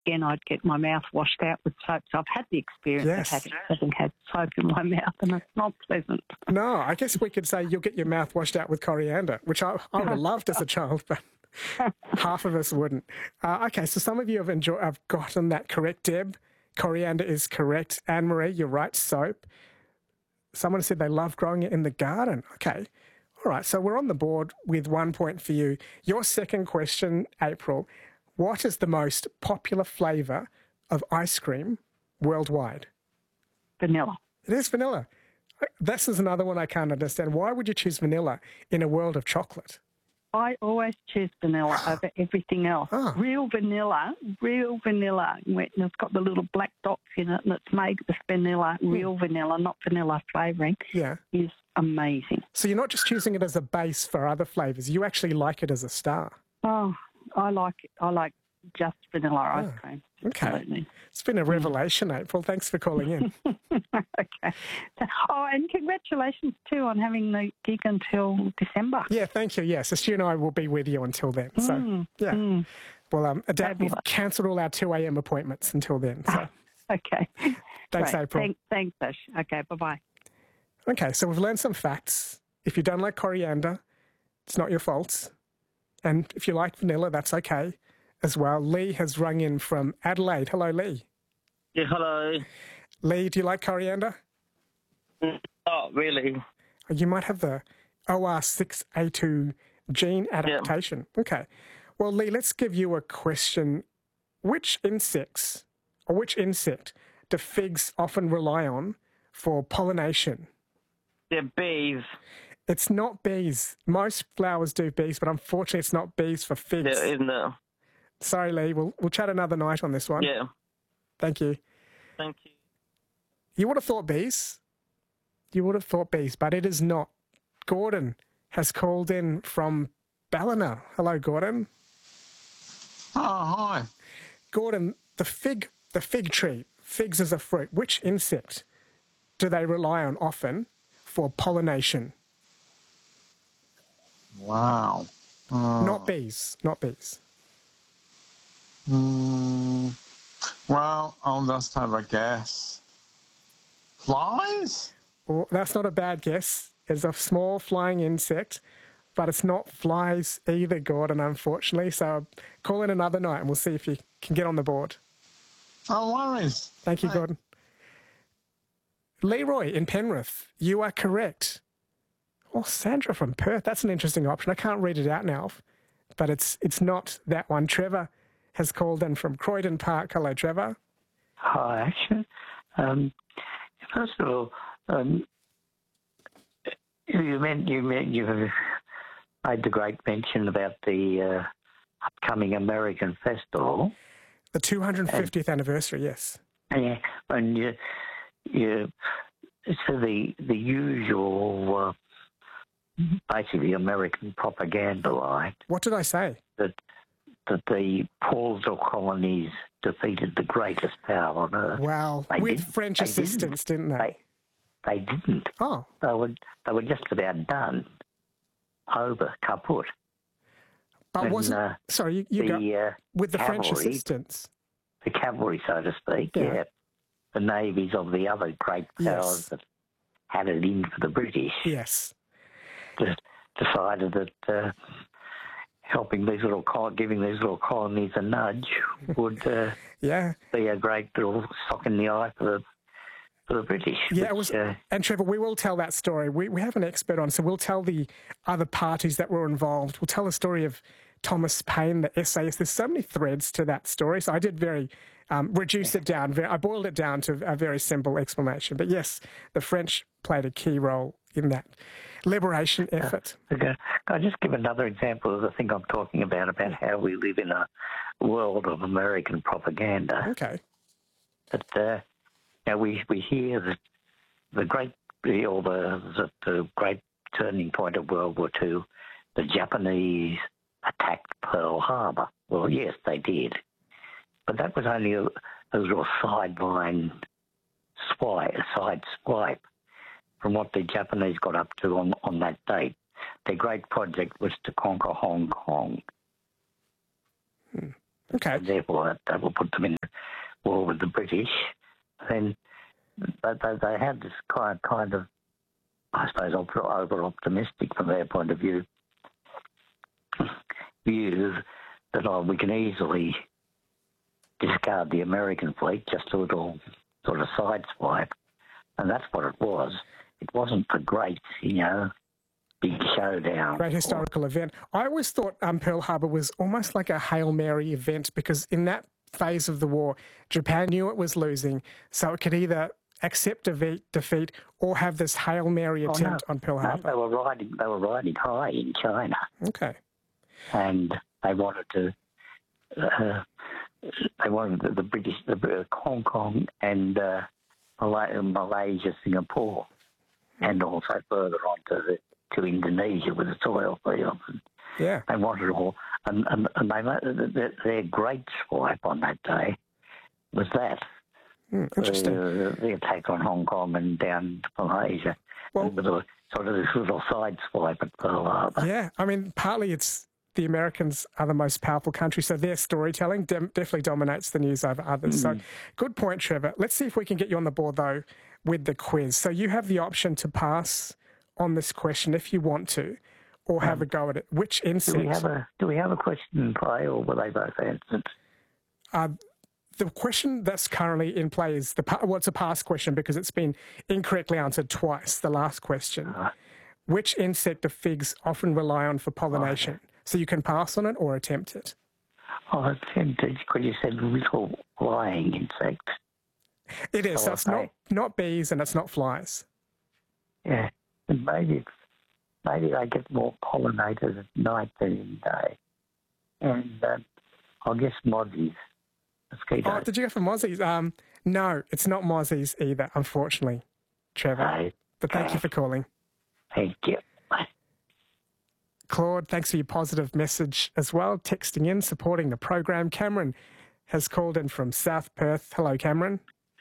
again, I'd get my mouth washed out with soap. So I've had the experience Yes. of having had soap in my mouth, and it's not pleasant. No, I guess we could say you'll get your mouth washed out with coriander, which I would have loved as a child, but half of us wouldn't. Okay, so some of you have gotten that correct, Deb. Coriander is correct. Anne-Marie, you're right, soap. Someone said they love growing it in the garden. Okay. All right, so we're on the board with 1 point for you. Your second question, April, what is the most popular flavour of ice cream worldwide? Vanilla. It is vanilla. This is another one I can't understand. Why would you choose vanilla in a world of chocolate? I always choose vanilla over everything else. Oh. Real vanilla. And it's got the little black dots in it, and it's made with vanilla, real vanilla, not vanilla flavouring. Yeah. Is amazing. So you're not just choosing it as a base for other flavours. You actually like it as a star. Oh, I like it. I like just vanilla ice cream. Okay. Absolutely. It's been a revelation, April. Thanks for calling in. Okay. Oh, and congratulations too on having the gig until December. Yeah, thank you. Yes, Stu and I will be with you until then. So, yeah. Well, we've cancelled all our 2 a.m. appointments until then. So. Okay. Thanks, Great. April. Thanks, Ash. Okay, bye-bye. Okay, so we've learned some facts. If you don't like coriander, it's not your fault. And if you like vanilla, that's okay as well. Lee has rung in from Adelaide. Hello, Lee. Yeah, hello. Lee, do you like coriander? Not really. You might have the OR6A2 gene adaptation. Yeah. Okay. Well, Lee, let's give you a question. Which insect do figs often rely on for pollination? They're bees. It's not bees. Most flowers do bees, but unfortunately it's not bees for figs. Yeah, isn't it? Sorry, Lee. We'll chat another night on this one. Yeah. Thank you. Thank you. You would have thought bees. But it is not. Gordon has called in from Ballina. Hello, Gordon. Oh, hi. Gordon, the fig tree, figs as a fruit, which insect do they rely on often for pollination? Wow. Not bees. Well, I'll just have a guess. Flies? Well, that's not a bad guess. It's a small flying insect, but it's not flies either, Gordon, unfortunately. So call in another night and we'll see if you can get on the board. No worries. Thank you, Gordon. Leroy in Penrith, you are correct. Oh, Sandra from Perth, that's an interesting option. I can't read it out now, but it's not that one. Trevor has called in from Croydon Park. Hello, Trevor. Hi, Action. First of all, you made the great mention about the upcoming American Festival. The 250th anniversary, yes. Yeah, and you so the usual, basically American propaganda line. What did I say? That the Paulsville colonies defeated the greatest power on earth. Wow, with French assistance, didn't they? They didn't. Oh. They were just about done. Over, kaput. But wasn't... sorry, you go... With the cavalry, French assistance. The cavalry, so to speak, yeah. The navies of the other great powers that had it in for the British. Yes. Just decided that giving these little colonies a nudge would be a great little sock in the eye for the British. Yeah, and Trevor, we will tell that story. We have an expert on, so we'll tell the other parties that were involved. We'll tell the story of Thomas Paine, the essayist. There's so many threads to that story, so I did reduce it down. I boiled it down to a very simple explanation. But yes, the French played a key role in that liberation effort. Okay. Can I just give another example of the thing I'm talking about how we live in a world of American propaganda? Okay. That we hear that the great turning point of World War II, the Japanese attacked Pearl Harbor. Well, yes, they did. But that was only a little side swipe from what the Japanese got up to on that date. Their great project was to conquer Hong Kong. Okay. And therefore, that will put them in war with the British. Then they had this kind of, I suppose, over-optimistic from their point of view that we can easily discard the American fleet, just a little sort of sideswipe. And that's what it was. It wasn't the great, big showdown. Great historical event. I always thought Pearl Harbor was almost like a Hail Mary event, because in that phase of the war, Japan knew it was losing, so it could either accept defeat or have this Hail Mary attempt on Pearl Harbor. No, they were riding high in China. Okay. And they wanted to. They wanted the British, Hong Kong and Malaysia, Singapore, and also further on to Indonesia with its oil fields. Yeah. They wanted it all. And they made their great swipe on that day was that. Interesting. The attack on Hong Kong and down to Malaysia. Well, with a sort of this little side swipe at Pearl Harbor. Yeah, I mean, partly it's the Americans are the most powerful country, so their storytelling definitely dominates the news over others. So good point, Trevor. Let's see if we can get you on the board, though, with the quiz. So you have the option to pass on this question if you want to, or have a go at it. Which insect... Do we have a question in play, or were they both answered? The question that's currently in play is it's a past question because it's been incorrectly answered twice, the last question. Which insect do figs often rely on for pollination? So you can pass on it or attempt it. Oh, attempted, because you said little flying insect. It is. So it's not bees and it's not flies. Yeah, and maybe they get more pollinators at night than in the day. And I guess mozzies. Mosquitoes. Oh, did you go for mozzies? No, it's not mozzies either, unfortunately, Trevor. No. But thank you for calling. Thank you. Claude, thanks for your positive message as well, texting in, supporting the program. Cameron has called in from South Perth. Hello, Cameron.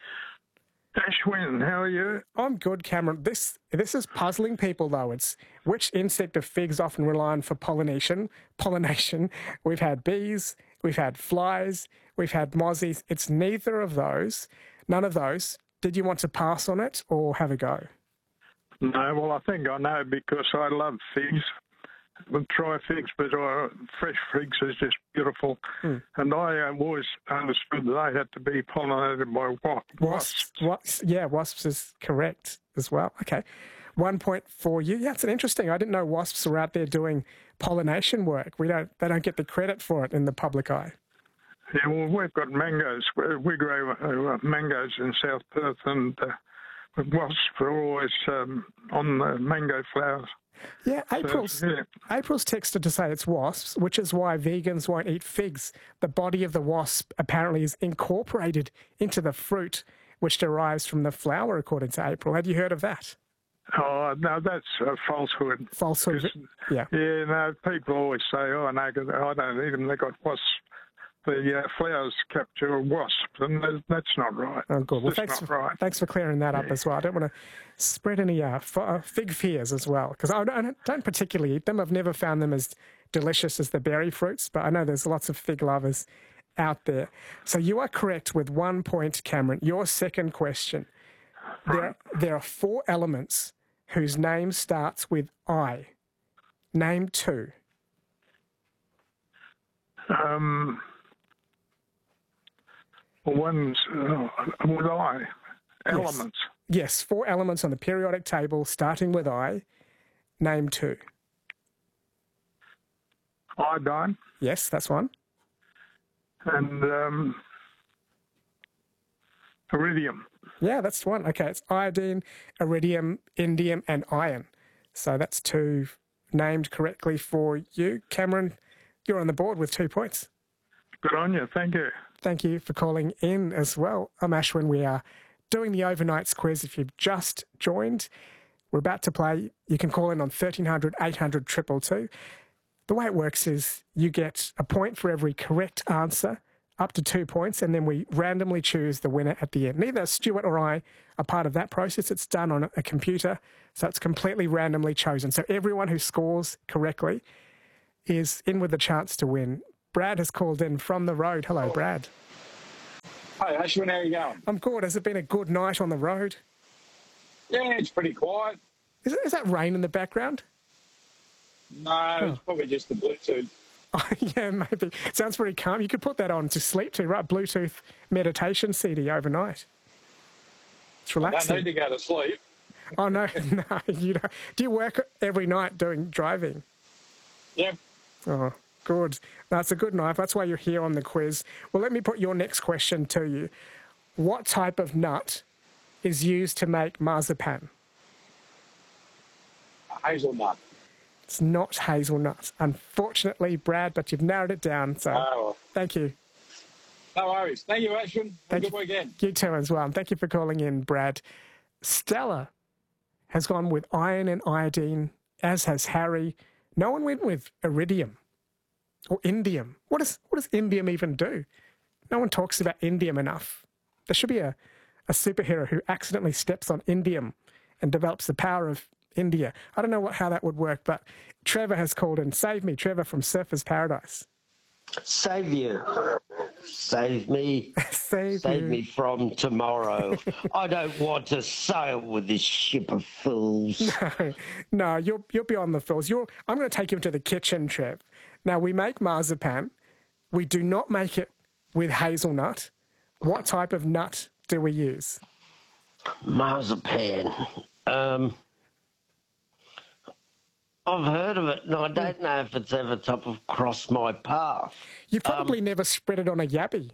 Ashwin, how are you? I'm good, Cameron. This is puzzling people, though. It's which insect do figs often rely on for pollination? We've had bees, we've had flies, we've had mozzies. It's neither of those. None of those. Did you want to pass on it or have a go? No, well, I think I know because I love figs. We'll try figs, but fresh figs is just beautiful. And I always understood that they had to be pollinated by wasps. Wasps is correct as well. Okay. 1 point for you. Yeah, it's interesting. I didn't know wasps are out there doing pollination work. They don't get the credit for it in the public eye. Yeah, well, we've got mangoes. We grow mangoes in South Perth, and wasps are always on the mango flowers. Yeah, April's texted to say it's wasps, which is why vegans won't eat figs. The body of the wasp apparently is incorporated into the fruit, which derives from the flower, according to April. Had you heard of that? Oh, no, that's a falsehood. Falsehood, yeah. Yeah, no, people always say, oh, no, I don't eat them, they got wasps. The flowers capture wasps, and that's not right. Oh, good. Well, thanks for clearing that up as well. I don't want to spread any fig fears as well, because I don't particularly eat them. I've never found them as delicious as the berry fruits, but I know there's lots of fig lovers out there. So you are correct with 1 point, Cameron. Your second question. There are 4 elements whose name starts with I. Name 2. One's with I. Elements. Yes, 4 elements on the periodic table starting with I. Name 2. Iodine. Yes, that's one. And iridium. Yeah, that's one. Okay, it's iodine, iridium, indium, and iron. So that's 2 named correctly for you. Cameron, you're on the board with 2 points. Good on you. Thank you. Thank you for calling in as well. I'm Ashwin. We are doing the overnights quiz. If you've just joined, we're about to play. You can call in on 1300 800 222. The way it works is you get a point for every correct answer, up to 2 points, and then we randomly choose the winner at the end. Neither Stuart or I are part of that process. It's done on a computer, so it's completely randomly chosen. So everyone who scores correctly is in with the chance to win Brad has called in from the road. Hello, Brad. Hi, Ashwin, how are you going? I'm good. Has it been a good night on the road? Yeah, it's pretty quiet. Is that rain in the background? No, it's probably just the Bluetooth. Oh, yeah, maybe. It sounds pretty calm. You could put that on to sleep to, right? Bluetooth meditation CD overnight. It's relaxing. I don't need to go to sleep. Oh, no, no, you don't. Do you work every night doing driving? Yep. Oh, good. That's a good night. That's why you're here on the quiz. Well, let me put your next question to you. What type of nut is used to make marzipan? Hazelnut. It's not hazelnut, unfortunately, Brad, but you've narrowed it down, so thank you. No worries. Thank you, Ashwin. Have a good weekend. You too as well. And thank you for calling in, Brad. Stella has gone with iron and iodine, as has Harry. No one went with iridium or indium. What does indium even do? No one talks about indium enough. There should be a superhero who accidentally steps on indium and develops the power of India. I don't know how that would work, but Trevor has called in. Save me, Trevor from Surfers Paradise. Save you. Save me. Save me from tomorrow. I don't want to sail with this ship of fools. No, you're beyond the fools. I'm going to take you to the kitchen, Trev. Now, we make marzipan. We do not make it with hazelnut. What type of nut do we use? Marzipan. I've heard of it, and I don't know if it's ever crossed my path. You probably never spread it on a yabby.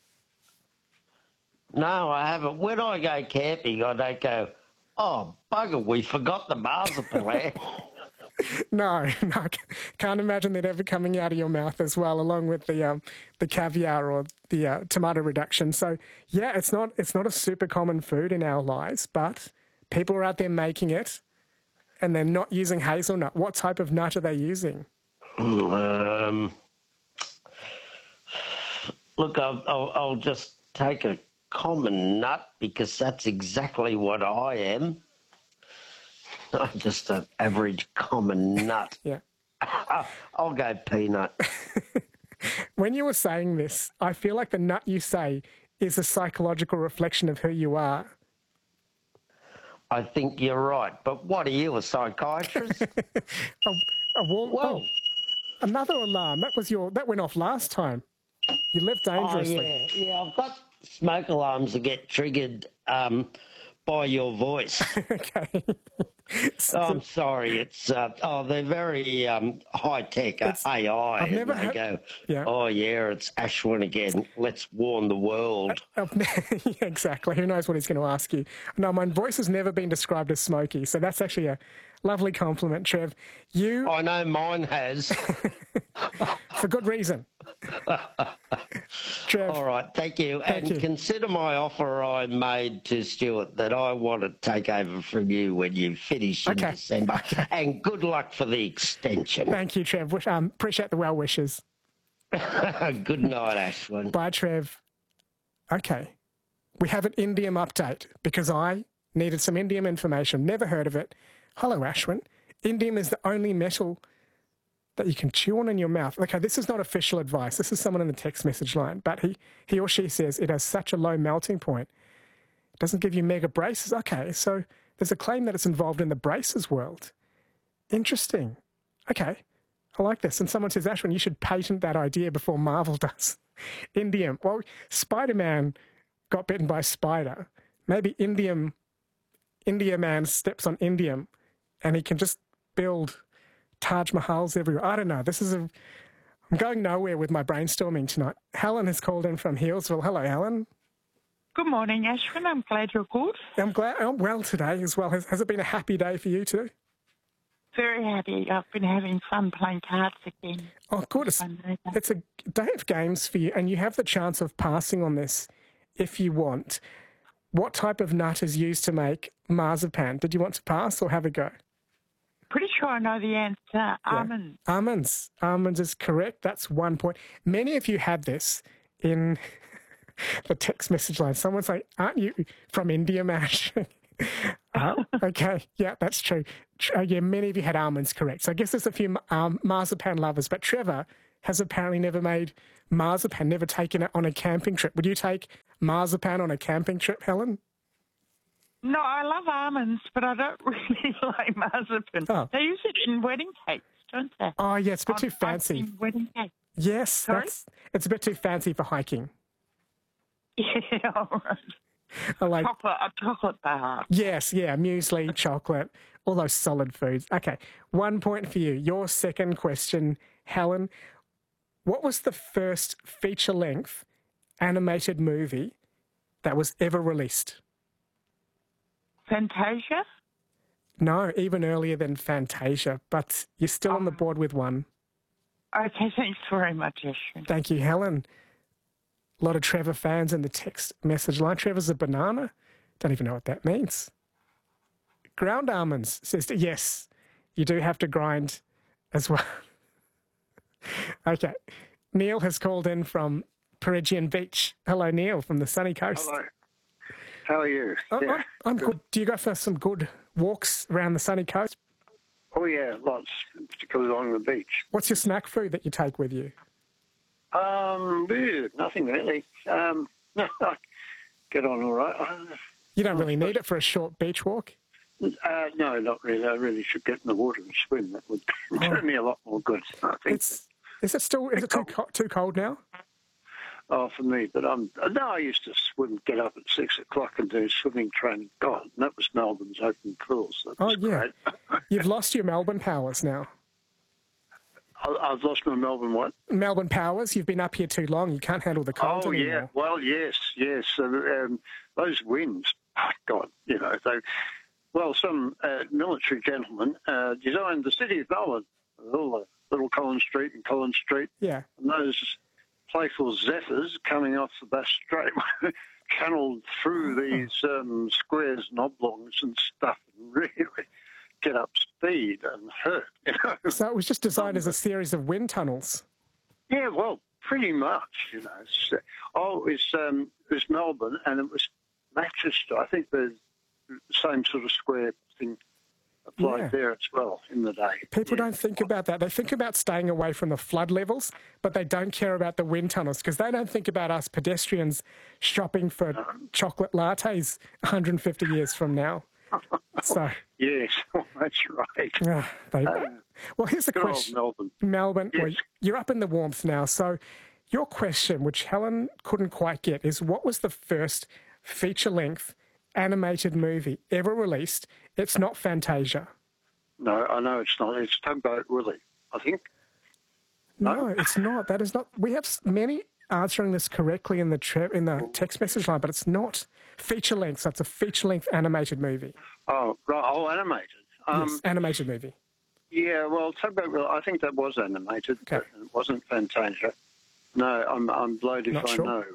No, I haven't. When I go camping, I don't go, oh, bugger, we forgot the marzipan. No, can't imagine that ever coming out of your mouth as well, along with the caviar or the tomato reduction. So, yeah, it's not a super common food in our lives, but people are out there making it. And they're not using hazelnut. What type of nut are they using? Look, I'll just take a common nut because that's exactly what I am. I'm just an average common nut. Yeah. I'll go peanut. When you were saying this, I feel like the nut you say is a psychological reflection of who you are. I think you're right, but what are you, a psychiatrist? Whoa. Another alarm. That went off last time. You lived dangerously. Oh, yeah, I've got smoke alarms that get triggered by your voice. Okay. I'm sorry. It's they're very high tech AI. I've never go. Yeah. Oh yeah, it's Ashwin again. Let's warn the world. Exactly. Who knows what he's going to ask you? No, my voice has never been described as smoky, so that's actually a lovely compliment, Trev. I know mine has. For good reason. Trev, all right, thank you. Thank you. Consider my offer I made to Stuart that I want to take over from you when you finish in December. Okay. And good luck for the extension. Thank you, Trev. Appreciate the well wishes. Good night, Ashwin. Bye, Trev. Okay. We have an indium update because I needed some indium information. Never heard of it. Hello, Ashwin. Indium is the only metal that you can chew on in your mouth. Okay, this is not official advice. This is someone in the text message line. But he or she says it has such a low melting point. It doesn't give you mega braces. Okay, so there's a claim that it's involved in the braces world. Interesting. Okay, I like this. And someone says, Ashwin, you should patent that idea before Marvel does. Indium. Well, Spider-Man got bitten by a spider. Maybe India Man steps on indium and he can just build Taj Mahals everywhere. I don't know. I'm going nowhere with my brainstorming tonight. Helen has called in from Healesville. Hello, Helen. Good morning, Ashwin. I'm glad you're good. I'm glad. I'm well today as well. Has it been a happy day for you too? Very happy. I've been having fun playing cards again. Oh, good. It's a day of games for you, and you have the chance of passing on this if you want. What type of nut is used to make marzipan? Did you want to pass or have a go? Pretty sure I know the answer. Yeah. Almonds. Almonds. Almonds is correct. That's 1 point. Many of you had this in the text message line. Someone's like, aren't you from India, Mash? Okay. Yeah, that's true. Yeah, many of you had almonds correct. So I guess there's a few marzipan lovers. But Trevor has apparently never made marzipan, never taken it on a camping trip. Would you take marzipan on a camping trip, Helen? No, I love almonds, but I don't really like marzipan. Oh. They use it in wedding cakes, don't they? Oh, yeah, it's a bit too fancy. Wedding cake. Yes, it's a bit too fancy for hiking. Yeah, all right. I like a chocolate bar. Yes, yeah, muesli, chocolate, all those solid foods. Okay, 1 point for you. Your second question, Helen. What was the first feature-length animated movie that was ever released? Fantasia? No, even earlier than Fantasia, but you're still on the board with one. Okay, thanks very much, Ashwin. Thank you, Helen. A lot of Trevor fans in the text message line. Trevor's a banana. Don't even know what that means. Ground almonds, says, yes, you do have to grind as well. Okay. Neil has called in from Peregian Beach. Hello, Neil, from the sunny coast. Hello. How are you? I'm good. Do you go for some good walks around the sunny coast? Oh, yeah, lots, particularly along the beach. What's your snack food that you take with you? Nothing really. No, I get on all right. You don't really need it for a short beach walk? No, not really. I really should get in the water and swim. That would do me a lot more good, I think. Is it too cold now? Oh, for me, but I used to get up at 6 o'clock and do swimming training. God, and that was Melbourne's open pools. That was great. You've lost your Melbourne powers now. I've lost my Melbourne what? Melbourne powers. You've been up here too long. You can't handle the cold anymore. Yeah. Well, yes. Those winds, God, some military gentleman designed the city of Melbourne, Little Collins Street and Collins Street. Yeah. And those playful zephyrs coming off the Bass Strait channeled through these squares and oblongs and stuff and really get up speed and hurt. So it was just designed as a series of wind tunnels. Yeah, well, pretty much. It was Melbourne, and it was Manchester. I think the same sort of square thing applied there as well in the day. People don't think about that. They think about staying away from the flood levels, but they don't care about the wind tunnels because they don't think about us pedestrians shopping for chocolate lattes 150 years from now. So yes, that's right. Well, here's the question. Melbourne, yes. Well, you're up in the warmth now. So your question, which Helen couldn't quite get, is what was the first feature-length animated movie ever released? It's not Fantasia. No, I know it's not. It's Tugboat Willie, I think. No, it's not. That is not. We have many answering this correctly in the text message line, but it's not feature-length. So it's a feature-length animated movie. Oh, right. Oh, animated. Yes, animated movie. Yeah, well, Tugboat Willie, I think that was animated. Okay. But it wasn't Fantasia. No, I'm blowed if I know.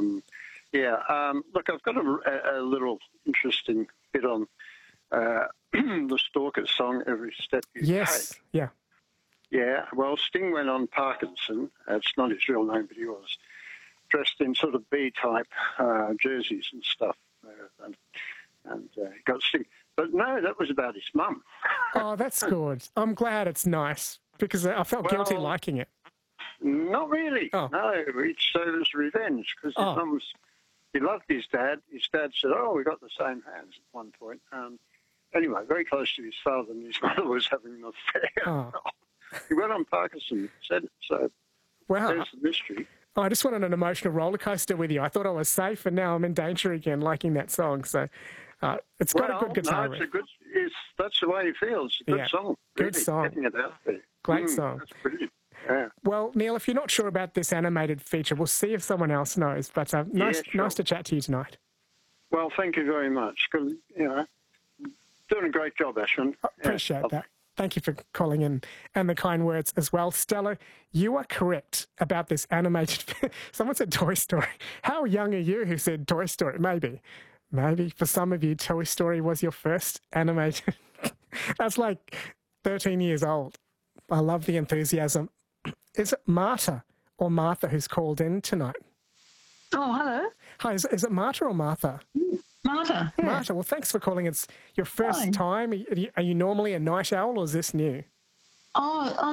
Look, I've got a little interesting bit on the Stalkers song, Every Step You Take. Yeah. Yeah, well, Sting went on Parkinson. It's not his real name, but he was dressed in sort of B-type jerseys and stuff. And he got Sting. But no, that was about his mum. Oh, that's good. I'm glad it's nice because I felt guilty liking it. Not really. Oh. No, it serves revenge because his mum he loved his dad. His dad said, we got the same hands at one point. Anyway, very close to his father, and his mother was having an affair. Oh. He went on Parkinson, said it, so there's the mystery. I just wanted an emotional roller coaster with you. I thought I was safe, and now I'm in danger again liking that song. So it's got a good guitar riff. That's the way he feels. It's a good song. Good song. Getting it out there. Great song. That's brilliant. Yeah. Well, Neil, if you're not sure about this animated feature, we'll see if someone else knows. But nice to chat to you tonight. Well, thank you very much. Doing a great job, Ashwin. Appreciate that. Thank you for calling in and the kind words as well. Stella, you are correct about this animated... Someone said Toy Story. How young are you who said Toy Story? Maybe for some of you, Toy Story was your first animated... That's like 13 years old. I love the enthusiasm. Is it Marta or Martha who's called in tonight? Oh, hello. Hi, is it Marta or Martha? Marta. Yeah. Marta, well, thanks for calling. It's your first time. Are you normally a night owl or is this new? Oh,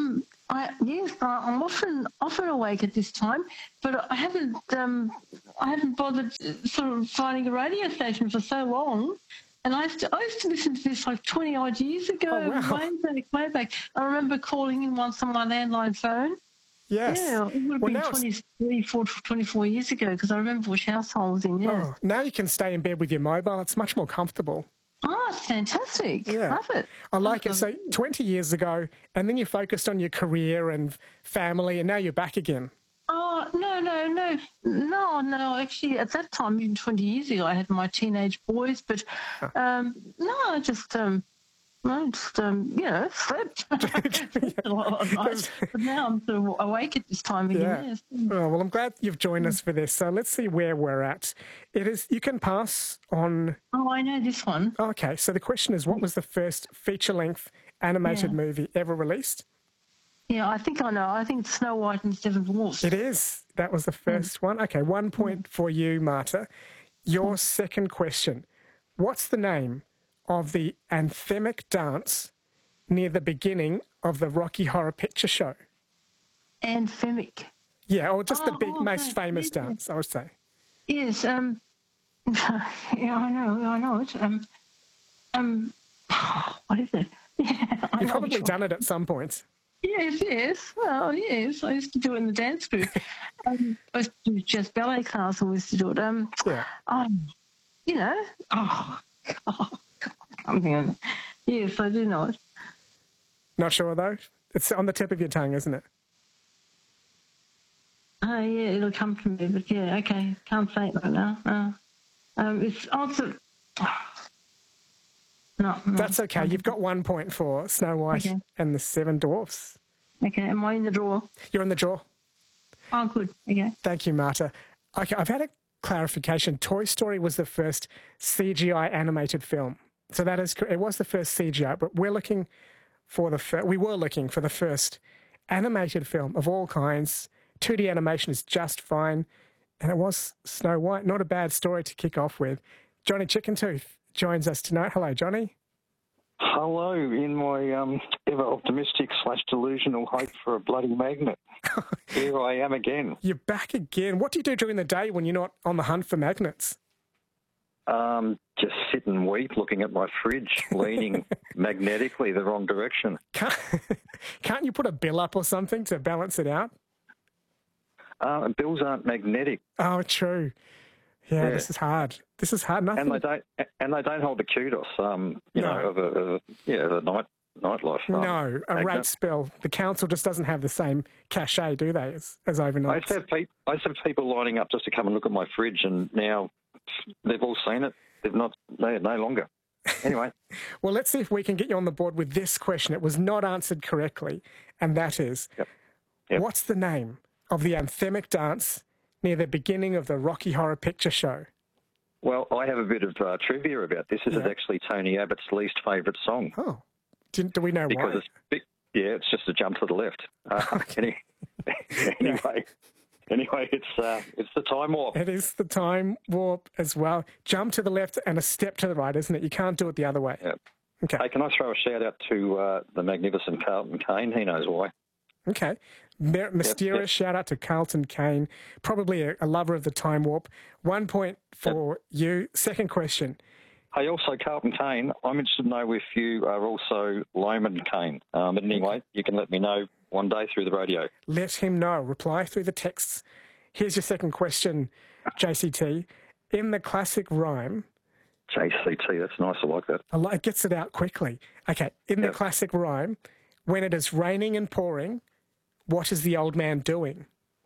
I'm often awake at this time, but I haven't bothered sort of finding a radio station for so long. And I used to listen to this like 20 odd years ago. Oh, wow. Way back. I remember calling in once on my landline phone. Yes. Yeah, it would have been 24 years ago because I remember which household I was in. Yeah. Oh, now you can stay in bed with your mobile. It's much more comfortable. Oh, it's fantastic. Yeah. Love it. I like it. So 20 years ago, and then you focused on your career and family, and now you're back again. Oh, no. Actually, at that time, even 20 years ago, I had my teenage boys, but I just slept a lot of nights. But now I'm sort of awake at this time again. Yeah. Yes. Oh, well, I'm glad you've joined us for this. So let's see where we're at. You can pass on. Oh, I know this one. Okay, so the question is, what was the first feature-length animated movie ever released? Yeah, I think I know. I think it's Snow White and the Seven Dwarfs. It is. That was the first one. Okay, 1 point for you, Marta. Your second question. What's the name of the anthemic dance near the beginning of the Rocky Horror Picture Show? Anthemic? Yeah, or just the most famous dance, I would say. Yes. Yeah, I know it. What is it? Yeah, You've probably done it at some point. Yes. Well, yes. I used to do it in the dance group. I used to do just ballet class. I used to do it. Yes, I do know it. Not sure, though? It's on the tip of your tongue, isn't it? Oh, yeah, it'll come to me. But, yeah, okay. Can't say it right now. It's also... No. That's okay. You've got 1 point for Snow White and the Seven Dwarfs. Okay. Am I in the draw? You're in the draw. Oh, good. Okay. Thank you, Marta. Okay, I've had a clarification. Toy Story was the first CGI animated film. So that is, it was the first CGI, but we were looking for the first animated film of all kinds. 2D animation is just fine. And it was Snow White. Not a bad story to kick off with. Johnny Chickentooth joins us tonight. Hello, Johnny. Hello, in my ever optimistic / delusional hope for a bloody magnet. Here I am again. You're back again. What do you do during the day when you're not on the hunt for magnets? Just sit and weep looking at my fridge, leaning magnetically the wrong direction. Can't you put a bill up or something to balance it out? Bills aren't magnetic. Oh, true. Yeah, this is hard. Nothing. And they don't hold the kudos. Of a nightlife. No, a rate spill. The council just doesn't have the same cachet, do they, as overnight? I used to have people lining up just to come and look at my fridge, and now they've all seen it. They're no longer. Anyway. Well, let's see if we can get you on the board with this question. It was not answered correctly, and that is, what's the name of the anthemic dance near the beginning of the Rocky Horror Picture Show? Well, I have a bit of trivia about this. This is actually Tony Abbott's least favourite song. Oh. Do we know why? It's just a jump to the left. Anyway, it's the time warp. It is the time warp as well. Jump to the left and a step to the right, isn't it? You can't do it the other way. Yeah. Okay. Hey, can I throw a shout out to the magnificent Carlton Kane? He knows why. Okay. Mysterious shout out to Carlton Kane, probably a lover of the time warp. 1 point for you. Second question. Hey, also Carlton Kane, I'm interested to know if you are also Loman Kane. But anyway, you can let me know one day through the radio. Let him know. Reply through the texts. Here's your second question, JCT. In the classic rhyme... JCT, that's nice. I like that. It gets it out quickly. Okay. In the classic rhyme, when it is raining and pouring, what is the old man doing?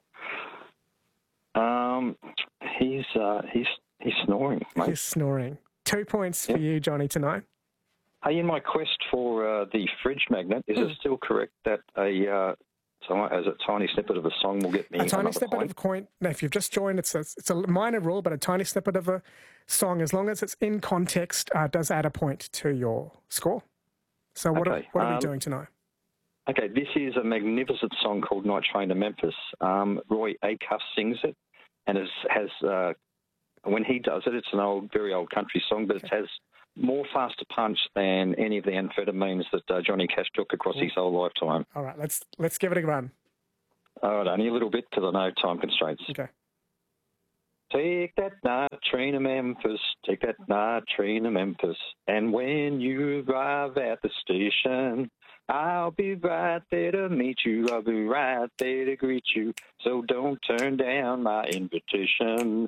He's snoring, mate. He's snoring. 2 points for you, Johnny, tonight. Hey, in my quest for the fridge magnet, is it still correct that a tiny snippet of a song will get me a tiny snippet point? of a coin? Now, if you've just joined, it's a minor rule, but a tiny snippet of a song, as long as it's in context, does add a point to your score. So what are we doing tonight? Okay, this is a magnificent song called Night Train to Memphis. Roy Acuff sings it, and has when he does it, it's an very old country song, but it has more faster punch than any of the amphetamines that Johnny Cash took across his whole lifetime. All right, let's give it a run. All right, only a little bit because I know time constraints. Okay. Take that night train to Memphis, take that night train to Memphis, and when you arrive at the station, I'll be right there to meet you, I'll be right there to greet you, so don't turn down my invitation.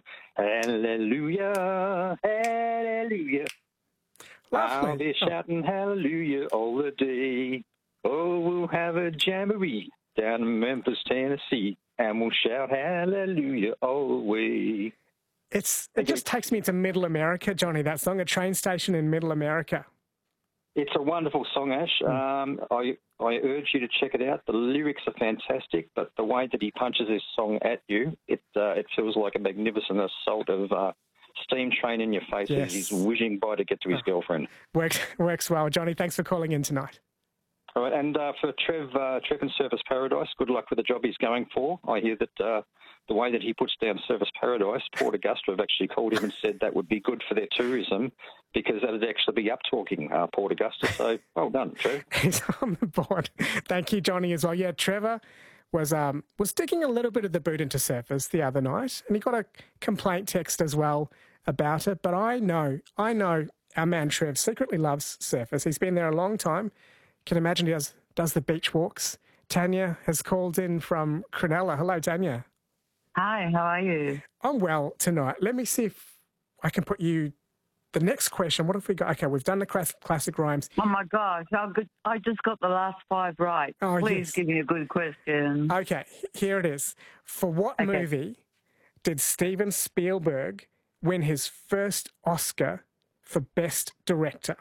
Hallelujah, hallelujah. Lovely. I'll be shouting hallelujah all the day. Oh, we'll have a jamboree down in Memphis, Tennessee, and we'll shout hallelujah all the way. It just takes me to Middle America, Johnny, that song, a train station in Middle America. It's a wonderful song, Ash. I urge you to check it out. The lyrics are fantastic, but the way that he punches his song at you, it feels like a magnificent assault of steam train in your face as he's whizzing by to get to his girlfriend. Works well. Johnny, thanks for calling in tonight. All right, and for Trev in Surfers Paradise, good luck with the job he's going for. I hear that the way that he puts down Surfers Paradise, Port Augusta have actually called him and said that would be good for their tourism because that would actually be up-talking Port Augusta. So well done, Trev. He's on the board. Thank you, Johnny, as well. Yeah, Trevor was digging a little bit of the boot into Surfers the other night, and he got a complaint text as well about it. But I know our man Trev secretly loves Surfers. He's been there a long time. Can imagine he does the beach walks. Tanya has called in from Cronulla. Hello, Tanya. Hi, how are you? I'm well tonight. Let me see if I can put you the next question. What have we got? Okay, we've done the classic rhymes. Oh, my gosh. I just got the last 5 right. Oh, Please give me a good question. Okay, here it is. For what movie did Steven Spielberg win his first Oscar for Best Director?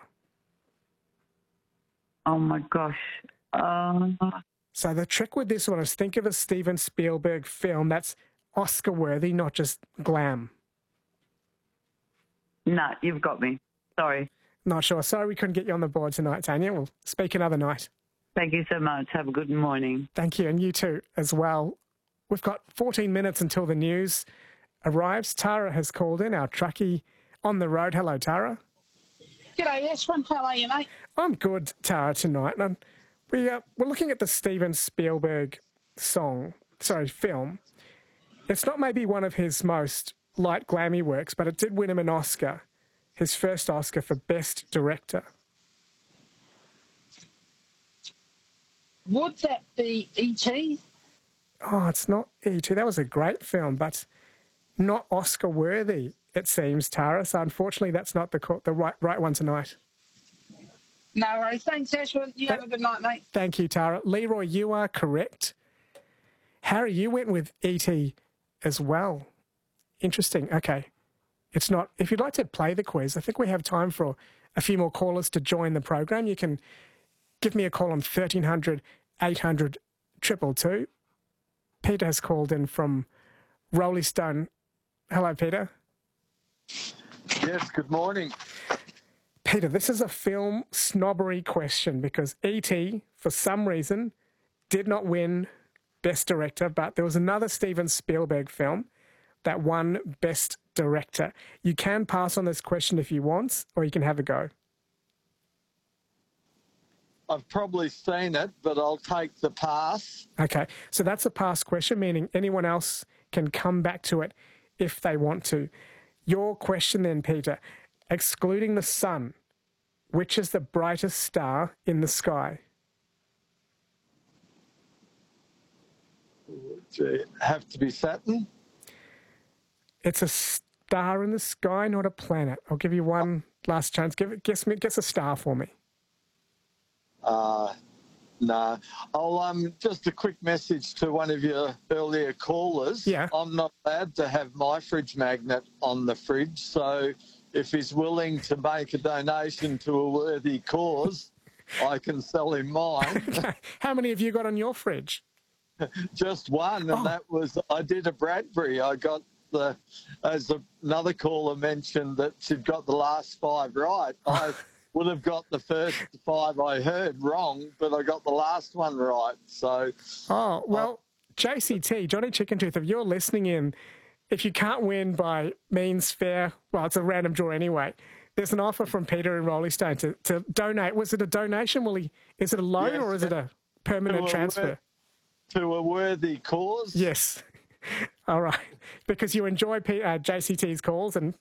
Oh, my gosh. So the trick with this one is think of a Steven Spielberg film that's Oscar-worthy, not just glam. No, you've got me. Sorry. Not sure. Sorry we couldn't get you on the board tonight, Tanya. We'll speak another night. Thank you so much. Have a good morning. Thank you, and you too as well. We've got 14 minutes until the news arrives. Tara has called in, our truckie on the road. Hello, Tara. G'day, Ashwin. How are you, mate? I'm good, Tara, tonight. And we're looking at the Steven Spielberg film. It's not maybe one of his most light, glammy works, but it did win him an Oscar, his first Oscar for Best Director. Would that be E.T.? Oh, it's not E.T. That was a great film, but not Oscar-worthy, it seems, Tara. So unfortunately, that's not the right one tonight. No worries. Thanks, Ashwin. You have a good night, mate. Thank you, Tara. Leroy, you are correct. Harry, you went with E.T. as well. Interesting. Okay. It's not. If you'd like to play the quiz, I think we have time for a few more callers to join the program. You can give me a call on 1300 800 222. Peter has called in from Rolling Stone. Hello, Peter. Yes, good morning. Peter, this is a film snobbery question because E.T., for some reason, did not win Best Director, but there was another Steven Spielberg film that won Best Director. You can pass on this question if you want, or you can have a go. I've probably seen it, but I'll take the pass. Okay, so that's a pass question, meaning anyone else can come back to it if they want to. Your question then, Peter, excluding the sun, which is the brightest star in the sky? Would have to be Saturn? It's a star in the sky, not a planet. I'll give you one last chance. Guess a star for me. No. I'll just a quick message to one of your earlier callers. Yeah. I'm not allowed to have my fridge magnet on the fridge, so if he's willing to make a donation to a worthy cause, I can sell him mine. Okay. How many have you got on your fridge? Just one, and that was, I did a Bradbury. I got as another caller mentioned that she'd got the last 5 right. I would have got the first 5 I heard wrong, but I got the last one right. So, JCT, Johnny Chickentooth, if you're listening in if you can't win by means fair, well, it's a random draw anyway. There's an offer from Peter in Rolling Stone to donate. Was it a donation? Is it a loan or is it a permanent transfer? To a worthy cause? Yes. All right. Because you enjoy JCT's calls and